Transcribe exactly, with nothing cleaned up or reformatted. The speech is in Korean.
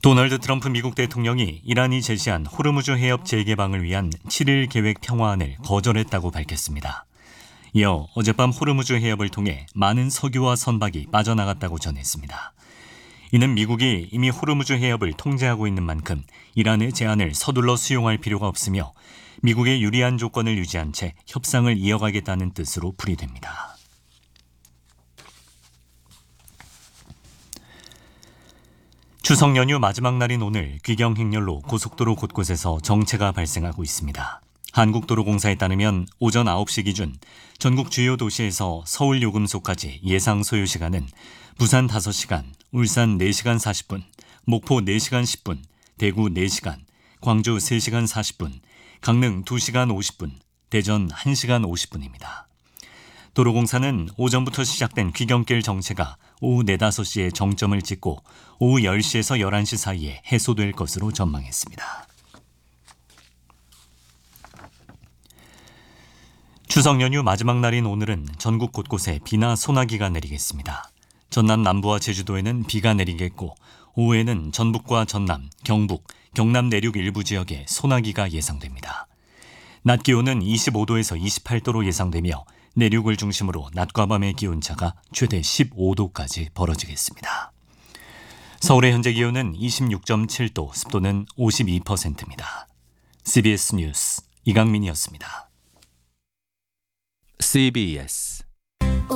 도널드 트럼프 미국 대통령이 이란이 제시한 호르무즈 해협 재개방을 위한 칠 일 계획 평화안을 거절했다고 밝혔습니다. 이어 어젯밤 호르무즈 해협을 통해 많은 석유와 선박이 빠져나갔다고 전했습니다. 이는 미국이 이미 호르무즈 해협을 통제하고 있는 만큼 이란의 제안을 서둘러 수용할 필요가 없으며 미국의 유리한 조건을 유지한 채 협상을 이어가겠다는 뜻으로 풀이됩니다. 추석 연휴 마지막 날인 오늘 귀경 행렬로 고속도로 곳곳에서 정체가 발생하고 있습니다. 한국도로공사에 따르면 오전 아홉 시 기준 전국 주요 도시에서 서울 요금소까지 예상 소요 시간은 부산 다섯 시간, 울산 네 시간 사십 분, 목포 네 시간 십 분, 대구 네 시간, 광주 세 시간 사십 분, 강릉 두 시간 오십 분, 대전 한 시간 오십 분입니다. 도로공사는 오전부터 시작된 귀경길 정체가 오후 네, 다섯 시에 정점을 찍고 오후 열 시에서 열한 시 사이에 해소될 것으로 전망했습니다. 추석 연휴 마지막 날인 오늘은 전국 곳곳에 비나 소나기가 내리겠습니다. 전남 남부와 제주도에는 비가 내리겠고 오후에는 전북과 전남, 경북, 경남 내륙 일부 지역에 소나기가 예상됩니다. 낮 기온은 이십오 도에서 이십팔 도로 예상되며 내륙을 중심으로 낮과 밤의 기온차가 최대 십오 도까지 벌어지겠습니다. 서울의 현재 기온은 이십육 점 칠 도, 습도는 오십이 퍼센트입니다. 씨비에스 뉴스 이강민이었습니다. 씨비에스